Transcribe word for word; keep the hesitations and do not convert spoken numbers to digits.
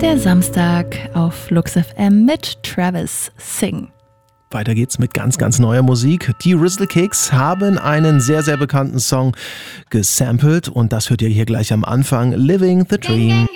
Der Samstag auf Lux F M mit Travis Sing. Weiter geht's mit ganz, ganz neuer Musik. Die Rizzle Kicks haben einen sehr, sehr bekannten Song gesampelt und das hört ihr hier gleich am Anfang. Living the Dream.